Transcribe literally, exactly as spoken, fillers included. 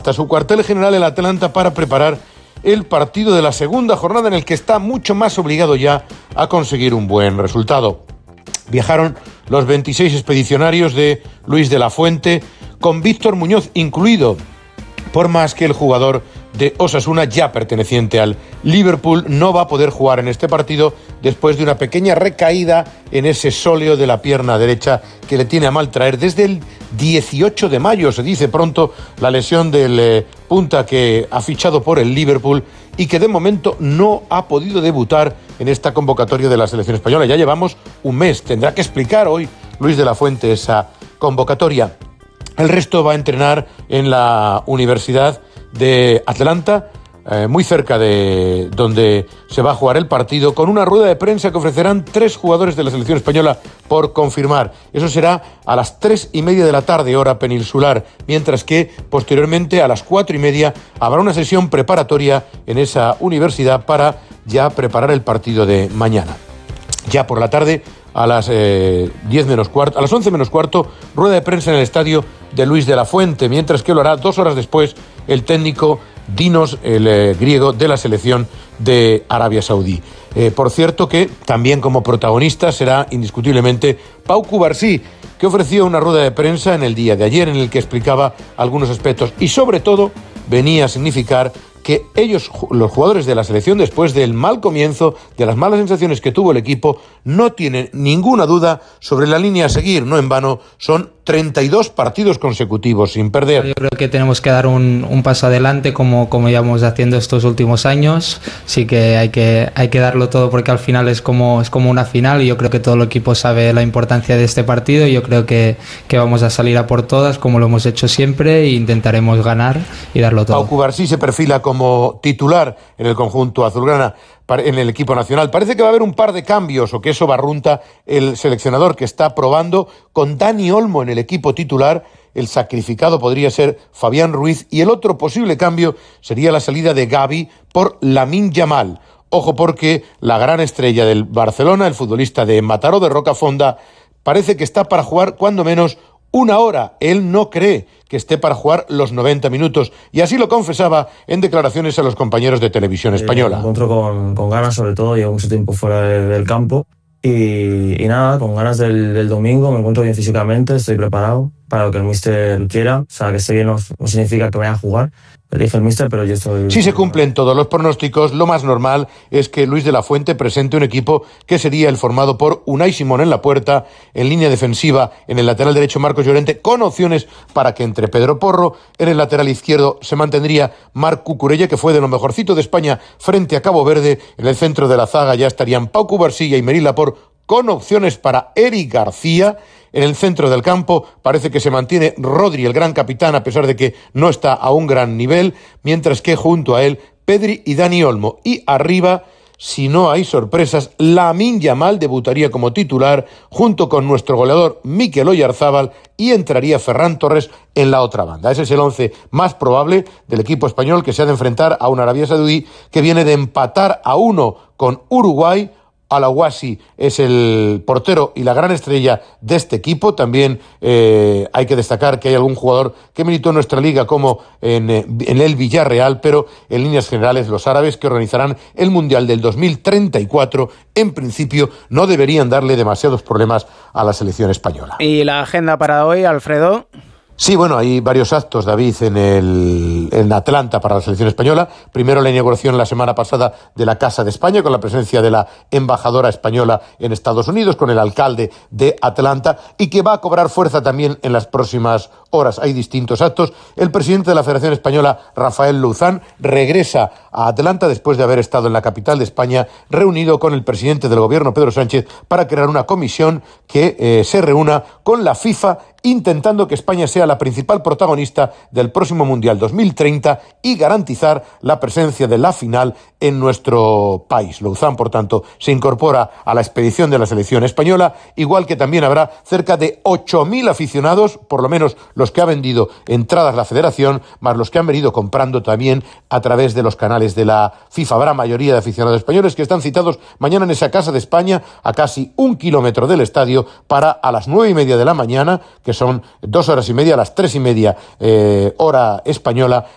hasta su cuartel general en Atlanta para preparar el partido de la segunda jornada en el que está mucho más obligado ya a conseguir un buen resultado. Viajaron los veintiséis expedicionarios de Luis de la Fuente, con Víctor Muñoz incluido, por más que el jugador de Osasuna, ya perteneciente al Liverpool, no va a poder jugar en este partido después de una pequeña recaída en ese sóleo de la pierna derecha que le tiene a mal traer desde el dieciocho de mayo, se dice pronto, la lesión del eh, punta que ha fichado por el Liverpool y que de momento no ha podido debutar en esta convocatoria de la selección española. Ya llevamos un mes, tendrá que explicar hoy Luis de la Fuente esa convocatoria. El resto va a entrenar en la Universidad de Atlanta, eh, muy cerca de donde se va a jugar el partido, con una rueda de prensa que ofrecerán tres jugadores de la selección española por confirmar. Eso será a las tres y media de la tarde, hora peninsular, mientras que posteriormente a las cuatro y media habrá una sesión preparatoria en esa universidad para ya preparar el partido de mañana. Ya por la tarde, a las eh, diez menos cuarto, a las once menos cuarto, rueda de prensa en el estadio de Luis de la Fuente, mientras que lo hará dos horas después el técnico Dinos, el eh, griego de la selección de Arabia Saudí. Eh, por cierto que también como protagonista será indiscutiblemente Pau Cubarsí, que ofreció una rueda de prensa en el día de ayer en el que explicaba algunos aspectos y sobre todo venía a significar que ellos, los jugadores de la selección, después del mal comienzo, de las malas sensaciones que tuvo el equipo, no tienen ninguna duda sobre la línea a seguir. No en vano, son treinta y dos partidos consecutivos sin perder. Yo creo que tenemos que dar un, un paso adelante como, como llevamos haciendo estos últimos años. Sí que hay que hay que darlo todo porque al final es como, es como una final y yo creo que todo el equipo sabe la importancia de este partido y yo creo que, que vamos a salir a por todas como lo hemos hecho siempre e intentaremos ganar y darlo todo. Pau Cubarsí se perfila como titular en el conjunto azulgrana, en el equipo nacional. Parece que va a haber un par de cambios, o que eso barrunta el seleccionador, que está probando con Dani Olmo en el equipo titular. El sacrificado podría ser Fabián Ruiz y el otro posible cambio sería la salida de Gavi por Lamine Yamal. Ojo, porque la gran estrella del Barcelona, el futbolista de Mataró de Rocafonda, parece que está para jugar cuando menos una hora. Él no cree que esté para jugar los noventa minutos y así lo confesaba en declaraciones a los compañeros de Televisión Española. Eh, me encuentro con, con ganas, sobre todo, llevo mucho tiempo fuera de, del campo y, y nada, con ganas del, del domingo. Me encuentro bien físicamente, estoy preparado para lo que el míster quiera. O sea, que esté bien no, no significa que vaya a jugar, elige el míster, pero yo estoy... Si se cumplen todos los pronósticos, lo más normal es que Luis de la Fuente presente un equipo que sería el formado por Unai Simón en la puerta, en línea defensiva, en el lateral derecho Marcos Llorente, con opciones para que entre Pedro Porro, en el lateral izquierdo se mantendría Marc Cucurella, que fue de lo mejorcito de España frente a Cabo Verde, en el centro de la zaga ya estarían Pau Cubarsí y Aymeric Laporte, con opciones para Eric García. En el centro del campo parece que se mantiene Rodri, el gran capitán, a pesar de que no está a un gran nivel, mientras que junto a él Pedri y Dani Olmo. Y arriba, si no hay sorpresas, Lamine Yamal debutaría como titular junto con nuestro goleador Mikel Oyarzábal y entraría Ferran Torres en la otra banda. Ese es el once más probable del equipo español, que se ha de enfrentar a una Arabia Saudí que viene de empatar a uno con Uruguay. Al-Awasi es el portero y la gran estrella de este equipo. También eh, hay que destacar que hay algún jugador que militó en nuestra liga como en, eh, en el Villarreal, pero en líneas generales los árabes, que organizarán el Mundial del dos mil treinta y cuatro, en principio no deberían darle demasiados problemas a la selección española. ¿Y la agenda para hoy, Alfredo? Sí, bueno, hay varios actos, David, en el en Atlanta para la selección española. Primero, la inauguración la semana pasada de la Casa de España, con la presencia de la embajadora española en Estados Unidos, con el alcalde de Atlanta, y que va a cobrar fuerza también en las próximas horas. Hay distintos actos. El presidente de la Federación Española, Rafael Luzán, regresa a Atlanta después de haber estado en la capital de España, reunido con el presidente del gobierno, Pedro Sánchez, para crear una comisión que eh, se reúna con la FIFA, intentando que España sea la principal protagonista del próximo Mundial dos mil treinta y garantizar la presencia de la final en nuestro país. Luzán, por tanto, se incorpora a la expedición de la selección española, igual que también habrá cerca de ocho mil aficionados, por lo menos los que ha vendido entradas la federación, más los que han venido comprando también a través de los canales de la FIFA. Habrá mayoría de aficionados españoles que están citados mañana en esa Casa de España, a casi un kilómetro del estadio, para a las nueve y media de la mañana, que son dos horas y media, a las tres y media eh, hora española,